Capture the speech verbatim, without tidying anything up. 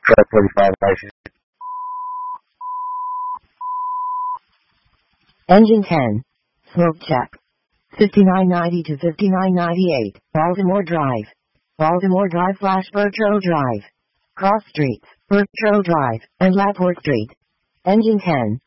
Truck forty-five license. Engine ten. Smoke check. fifty-nine ninety to fifty-nine ninety-eight, Baltimore Drive. Baltimore Drive slash Bertro Drive. Cross Streets, Bertro Drive, and Laporte Street. Engine ten.